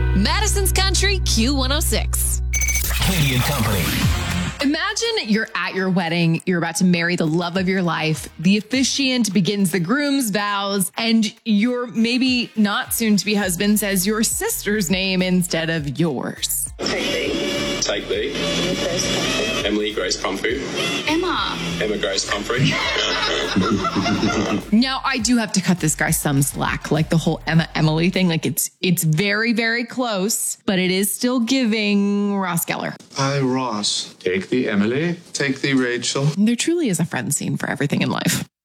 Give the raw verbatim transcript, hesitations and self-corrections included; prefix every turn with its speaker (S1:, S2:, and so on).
S1: Madison's Country Q one oh six.
S2: Katie and Company.
S3: Imagine you're at your wedding, you're about to marry the love of your life. The officiant begins the groom's vows, and your maybe not soon to be husband says your sister's name instead of yours.
S4: Take B.
S5: Take B. Emily Grace Pumphrey.
S4: Emma.
S5: Emma Grace Pumphrey.
S3: Now, I do have to cut this guy some slack, like the whole Emma Emily thing. Like it's it's very, very close, but it is still giving Ross Geller.
S6: Hi, Ross. Take the Emily. Take the Rachel.
S3: There truly is a friend scene for everything in life.